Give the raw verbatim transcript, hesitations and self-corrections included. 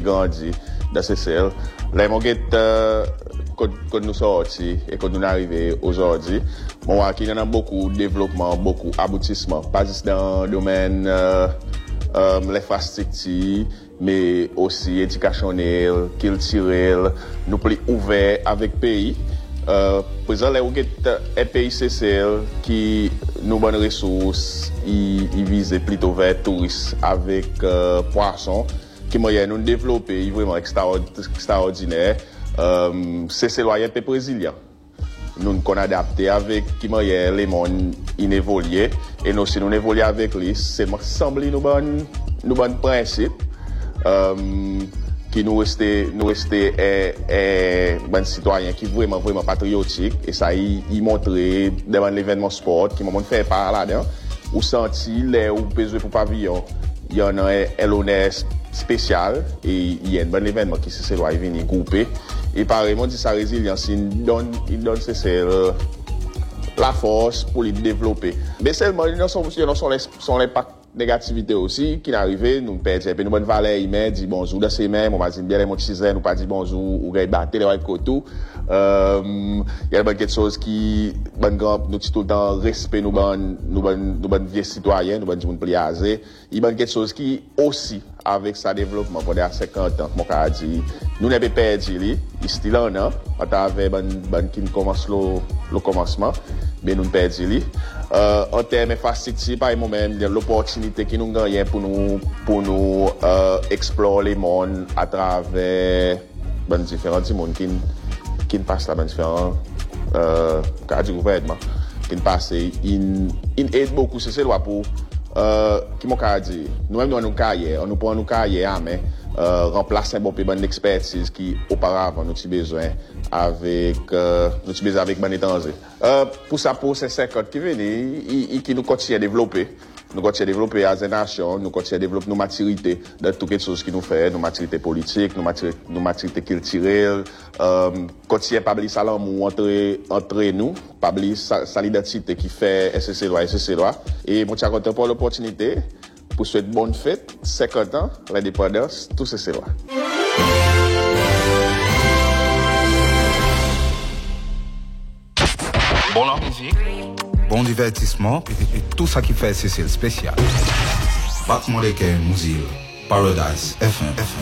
grandi dans C C L. Là, mon guet, euh, quand, quand nous sortis et quand nous arrivons aujourd'hui, on voit qu'il y en a beaucoup de développement, beaucoup d'aboutissement, pas juste dans le domaine euh, euh, l'infrastructure, mais aussi éducationnel, culturel, nous plus ouverts avec le pays. Euh, présent, là, on a un pays C C L qui nous bonnes ressources, il, il vise plutôt vers touristes avec euh, poissons, qui moyen nous développer, vraiment extraordinaire. Euh, C C L est un peu brésilien. Nous nous adapté avec qui moyen les mondes inévolués et nous si nous évoluons avec lui, c'est semble nous bon nous bon principe. Euh, qui nous restait nous restait un bon citoyen qui vraiment vraiment patriotique et ça il, il montrait devant l'événement sport qui m'a fait par là-dedans ou senti les ou besoin pour pavillon il y en a un honneur spécial et il y a un bon événement qui se doit venir grouper et pareillement dit sa résilience il donne il donne c'est la force pour les développer mais seulement ils sont sont les sont les négativité aussi qui n'arrivait nous perdre et puis nous bonne valeur il dit bonjour dans ses mains on va dire bien les montchiser nous pas dire bonjour ou gars battre les côté euh il y a quelque chose qui bonne grand nous tout le temps respect nous bonne nous bonne nous bonne vieux citoyens nous bonne monde pliaser il y a quelque chose qui aussi avec sa développement pendant cinquante ans mon cas dit nous n'avons pas perdu lui il style là non à travers bonne bonne qui commence le le commencement mais nous perdu lui euh en termes infrastructure par moi-même l'opportunité qui nous gagne pour nous pour nous euh, explorer les mondes à travers ben différents mondes qui qui passent là ben différents euh cadre du gouvernement qui passent in in aide beaucoup c'est c'est loi pour euh qui mon cas dit nous même dans nos carrières on nous prend nos carrières mais euh remplacer un bon peu bonne expertise qui auparavant nous avons besoin avec euh, nous avons besoin avec bon étranger euh pour ça pour ces cinquante qui viennent et qui nous continue à développer nous continuons à développer as une nation, nous continuons à développer nos maturités dans toutes les choses qui nous fait, nos maturités politiques, nos maturités, nos maturités culturelles, euh, continuer à parler ça l'amour entre, entre nous, parler sa, sa identité qui fait S C C loi, S C C loi. Et moi, je suis content pour l'opportunité, pour souhaiter bonne fête, cinquante ans, l'indépendance, tout C C loi. Bon la musique. Bon divertissement et, et tout ça qui fait C C L spécial. Battement les Mouzil, Paradise F M.